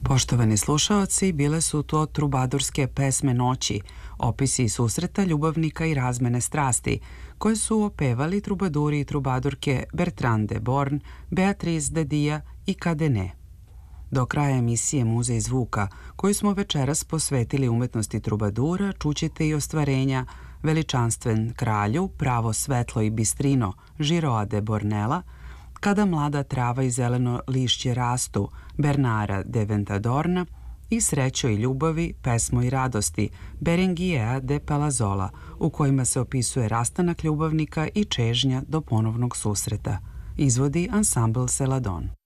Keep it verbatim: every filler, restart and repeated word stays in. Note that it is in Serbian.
Poštovani slušaoci, bile su to trubadurske pesme noći, opisi susreta ljubavnika i razmene strasti, koje su opevali trubaduri i trubadurke Bertrand de Born, Beatrice de Dija i Cadene. Do kraja emisije Muzej zvuka, koju smo večeras posvetili umetnosti trubadura, čućete i ostvarenja Veličanstven kralju, Pravo svetlo i bistrino Žiroa de Bornela, Kada mlada trava i zeleno lišće rastu Bernara de Ventadorna i Srećo i ljubavi, pesmo i radosti Berengijea de Palazola, u kojima se opisuje rastanak ljubavnika i čežnja do ponovnog susreta. Izvodi ansambl Celadon.